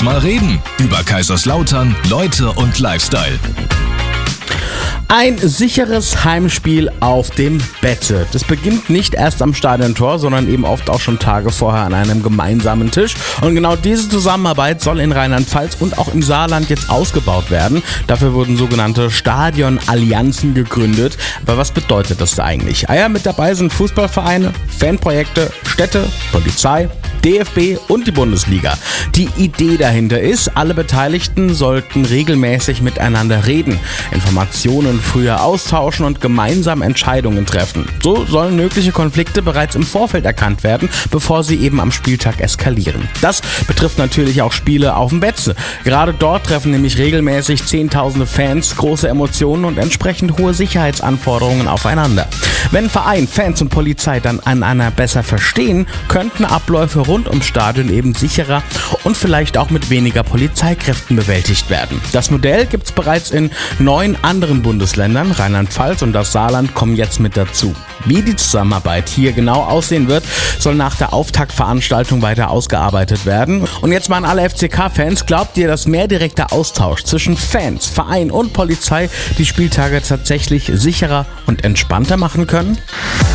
mal reden. Über Kaiserslautern, Leute und Lifestyle. Ein sicheres Heimspiel auf dem Bette. Das beginnt nicht erst am Stadiontor, sondern eben oft auch schon Tage vorher an einem gemeinsamen Tisch. Und genau diese Zusammenarbeit soll in Rheinland-Pfalz und auch im Saarland jetzt ausgebaut werden. Dafür wurden sogenannte Stadionallianzen gegründet. Aber was bedeutet das da eigentlich? Mit dabei sind Fußballvereine, Fanprojekte, Städte, Polizei, DFB und die Bundesliga. Die Idee dahinter ist, alle Beteiligten sollten regelmäßig miteinander reden, Informationen früher austauschen und gemeinsam Entscheidungen treffen. So sollen mögliche Konflikte bereits im Vorfeld erkannt werden, bevor sie eben am Spieltag eskalieren. Das betrifft natürlich auch Spiele auf dem Betze. Gerade dort treffen nämlich regelmäßig Zehntausende Fans große Emotionen und entsprechend hohe Sicherheitsanforderungen aufeinander. Wenn Verein, Fans und Polizei dann einander besser verstehen, könnten Abläufe rund ums Stadion eben sicherer und vielleicht auch mit weniger Polizeikräften bewältigt werden. Das Modell gibt es bereits in 9 anderen Bundesländern. Rheinland-Pfalz und das Saarland kommen jetzt mit dazu. Wie die Zusammenarbeit hier genau aussehen wird, soll nach der Auftaktveranstaltung weiter ausgearbeitet werden. Und jetzt mal an alle FCK-Fans, glaubt ihr, dass mehr direkter Austausch zwischen Fans, Verein und Polizei die Spieltage tatsächlich sicherer und entspannter machen können?